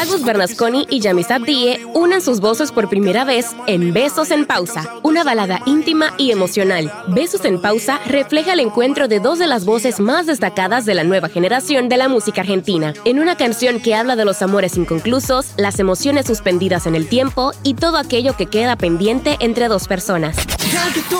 Agus Bernasconi y Yamisa Die unen sus voces por primera vez en Besos en Pausa, una balada íntima y emocional. Besos en Pausa refleja el encuentro de dos de las voces más destacadas de la nueva generación de la música argentina, en una canción que habla de los amores inconclusos, las emociones suspendidas en el tiempo y todo aquello que queda pendiente entre dos personas. Deja que tú